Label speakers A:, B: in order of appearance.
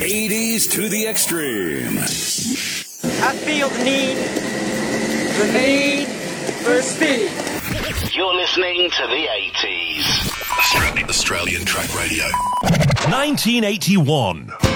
A: 80s to the extreme.
B: I feel the need for speed.
C: You're listening to the 80s.
D: Australian Track Radio.
E: 1981.